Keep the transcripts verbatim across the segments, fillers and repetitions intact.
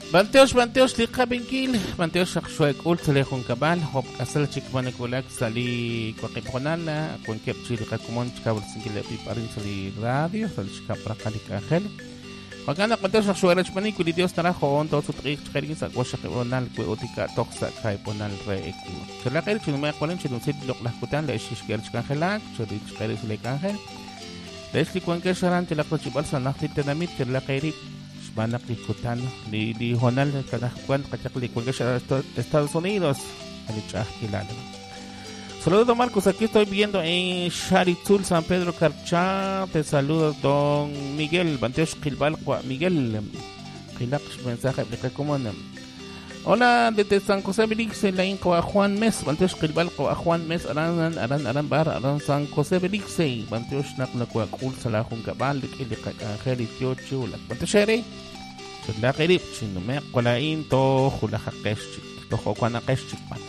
Banteos, banteos, tika bingil, banteos aksuek ult telehon kabal, hop asal chik manikulak sali kwakiponala, kwenkep chili kakumon chikawal singile piparin sali radio, sali chikapra kalik angel. Wakana banteos aksuek rachmani kulidios tarajo on to sutrik chikari sa kwasha kibonal kwe otika toksa kai ponal re eku. Chala kairi chinumaya kwalen chinunsit loklah kutan la ishish ger chikangelak, chali chikari sali kangel. Lesli kwenke sharan tilakro chibal sa nakti tenamit chala kairi Banak ikutan di di Honal kanakuan kachakli cuando Estados Unidos alichah kilala. Saludos Marcos, aquí estoy viendo en Charitul San Pedro Carchá. Te saludo don Miguel Banteos Quilbalqua. Miguel Quilax mensaje de como hola desde San José Belix en la Inco a Juan Mes Banteos Quilbalqua a Juan Mes aran aran aran bar aran San José Belix Banteos naknakwa kul salahun kabal de Angel Tiochu la Banteosere la qirib chino me qolain to khula hakesh to khwana kesh pan.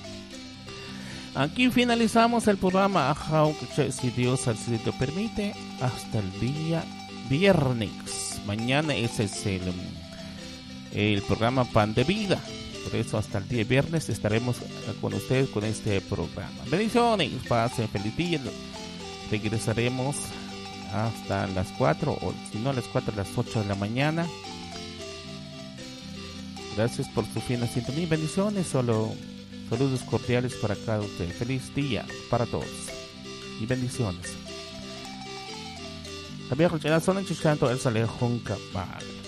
Aquí finalizamos el programa, aunque si Dios así lo permite, hasta el día viernes. Mañana ese es el, el programa Pan de Vida. Por eso hasta el día viernes estaremos con ustedes con este programa. Bendiciones, pasen feliz día. Regresaremos hasta las cuatro, o si no a las cuatro, a las ocho de la mañana. Gracias por su fina sintonía. Bendiciones, solo saludos cordiales para cada ustedes. Feliz día para todos y bendiciones. También escucharán son en Chichanto el Salejón Cabal.